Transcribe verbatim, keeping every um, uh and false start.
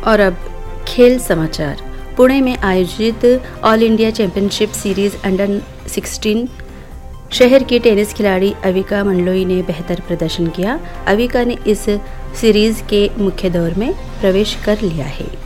और अब खेल समाचार। पुणे में आयोजित all India championship series under sixteen शहर की टेनिस खिलाड़ी अविका मंडलोई ने बेहतर प्रदर्शन किया। अविका ने इस सीरीज के मुख्य दौर में प्रवेश कर लिया है।